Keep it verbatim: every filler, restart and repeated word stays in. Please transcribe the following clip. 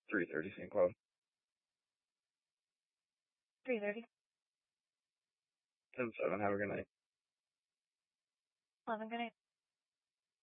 three thirty Saint Cloud. three thirty. ten seven, have a good night. eleven, good night.